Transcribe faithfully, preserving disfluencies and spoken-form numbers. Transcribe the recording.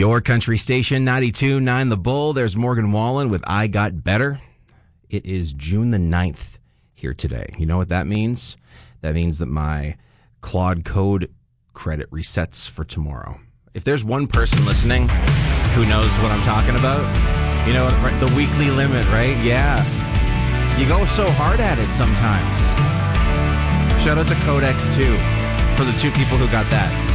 Your country station, ninety-two point nine The Bull. There's Morgan Wallen with I Got Better. It is June the ninth here today. You know what that means? That means that my Claude Code credit resets for tomorrow. If there's one person listening who knows what I'm talking about, you know, the weekly limit, right? Yeah. You go so hard at it sometimes. Shout out to Codex, too, for the two people who got that.